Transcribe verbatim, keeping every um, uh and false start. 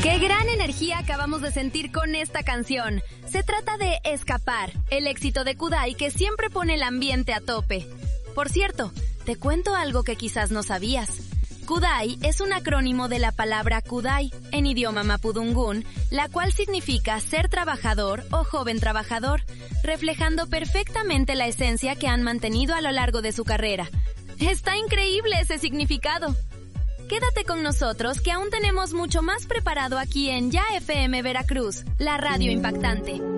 ¡Qué gran energía acabamos de sentir con esta canción! Se trata de Escapar, el éxito de Kudai que siempre pone el ambiente a tope. Por cierto, te cuento algo que quizás no sabías. Kudai es un acrónimo de la palabra Kudai, en idioma mapudungún, la cual significa ser trabajador o joven trabajador, reflejando perfectamente la esencia que han mantenido a lo largo de su carrera. ¡Está increíble ese significado! Quédate con nosotros que aún tenemos mucho más preparado aquí en Ya F M Veracruz, la radio impactante.